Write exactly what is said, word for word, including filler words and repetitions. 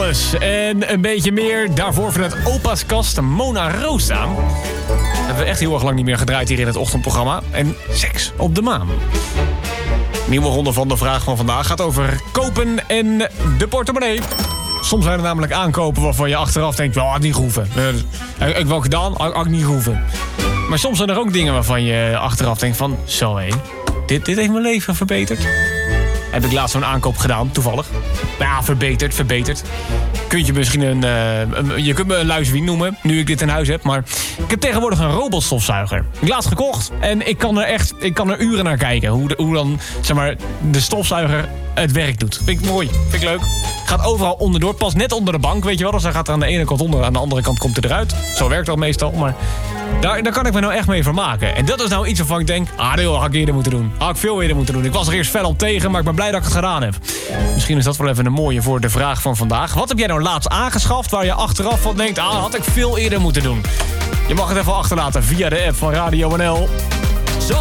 alles en een beetje meer. Daarvoor vanuit Opa's Kast, Mona Rosa. Hebben we echt heel erg lang niet meer gedraaid hier in het ochtendprogramma. En seks op de maan. Nieuwe ronde van de vraag van vandaag gaat over kopen en de portemonnee. Soms zijn er namelijk aankopen waarvan je achteraf denkt, wel, had niet gehoeven. Uh, ik heb wel gedaan, had, had niet gehoeven. Maar soms zijn er ook dingen waarvan je achteraf denkt van, zo hé, dit, dit heeft mijn leven verbeterd. Heb ik laatst zo'n aankoop gedaan, toevallig. Ja, verbeterd, verbeterd. Kun je misschien een, uh, een... Je kunt me een luiswien noemen, nu ik dit in huis heb. Maar ik heb tegenwoordig een robotstofzuiger. Ik laatst gekocht en ik kan er echt... Ik kan er uren naar kijken. Hoe, de, hoe dan, zeg maar, de stofzuiger het werk doet. Vind ik mooi, vind ik leuk. Gaat overal onderdoor, pas net onder de bank, weet je wel. Dus dan gaat er aan de ene kant onder, aan de andere kant komt het eruit. Zo werkt dat meestal, maar... Daar, daar kan ik me nou echt mee vermaken. En dat is nou iets waarvan ik denk... Ah, dat had ik eerder moeten doen. Had ik veel eerder moeten doen. Ik was er eerst fel op tegen, maar ik ben blij dat ik het gedaan heb. Misschien is dat wel even een mooie voor de vraag van vandaag. Wat heb jij nou laatst aangeschaft waar je achteraf van denkt... Ah, had ik veel eerder moeten doen? Je mag het even achterlaten via de app van Radio N L.